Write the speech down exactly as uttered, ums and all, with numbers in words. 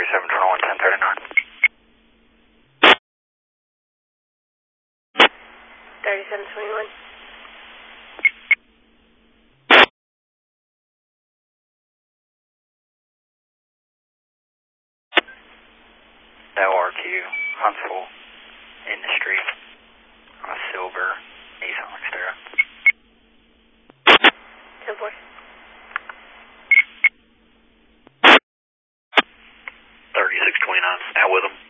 thirty-seven twenty-one, ten thirty-nine. thirty-seven twenty-one. L R Q, Huntsville Industry, on a silver Nissan Xterra. ten four. thirty-six twenty-nine, out with them.